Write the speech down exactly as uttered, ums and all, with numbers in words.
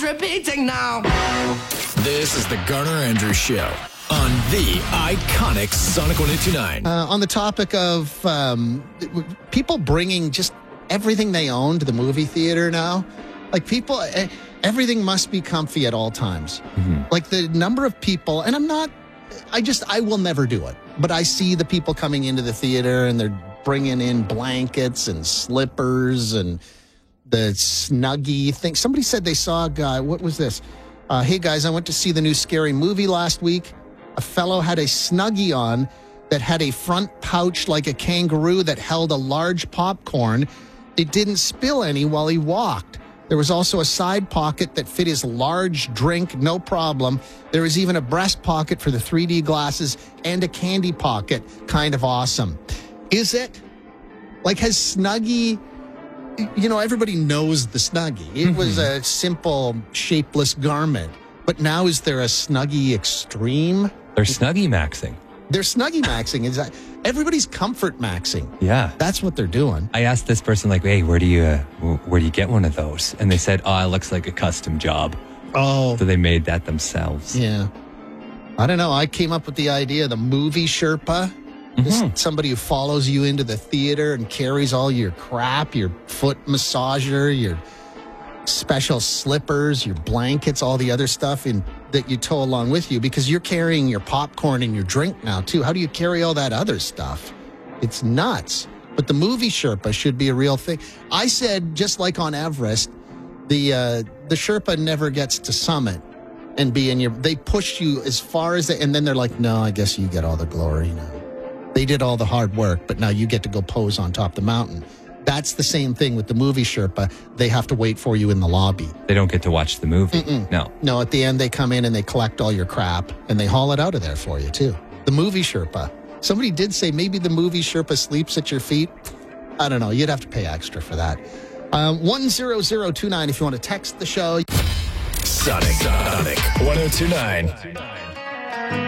repeating now. This is the Garner Andrews Show on the iconic Sonic one oh two nine. Uh, on the topic of um, people bringing just everything they own to the movie theater now, like people, everything must be comfy at all times. Mm-hmm. Like the number of people, and I'm not, I just, I will never do it, but I see the people coming into the theater and they're bringing in blankets and slippers and the Snuggie thing. Somebody said they saw a guy, what was this? Uh, hey guys, I went to see the new Scary Movie last week. A fellow had a Snuggie on that had a front pouch like a kangaroo that held a large popcorn. It didn't spill any while he walked. There was also a side pocket that fit his large drink, no problem. There was even a breast pocket for the three D glasses and a candy pocket. Kind of awesome. Is it? Like, has Snuggie... You know, everybody knows the Snuggie. It mm-hmm. was a simple, shapeless garment. But now is there a Snuggie Extreme? They're Snuggie maxing. They're Snuggie maxing. Is that everybody's comfort maxing? Yeah, that's what they're doing. I asked this person, like, "Hey, where do you uh, where do you get one of those?" And they said, "Oh, it looks like a custom job." Oh, so they made that themselves. Yeah, I don't know. I came up with the idea. The movie Sherpa. This, Mm-hmm. somebody who follows you into the theater and carries all your crap, your foot massager, your special slippers, your blankets, all the other stuff in, that you tow along with you, because you're carrying your popcorn and your drink now, too. How do you carry all that other stuff? It's nuts. But the movie Sherpa should be a real thing. I said, just like on Everest, the uh, the Sherpa never gets to summit and be in your... They push you as far as they... And then they're like, no, I guess you get all the glory now. They did all the hard work, but now you get to go pose on top of the mountain. That's the same thing with the movie Sherpa. They have to wait for you in the lobby. They don't get to watch the movie. Mm-mm. No. No, at the end, they come in and they collect all your crap, and they haul it out of there for you, too. The movie Sherpa. Somebody did say maybe the movie Sherpa sleeps at your feet. I don't know. You'd have to pay extra for that. Um, one zero zero two nine if you want to text the show. Sonic, Sonic one oh two nine.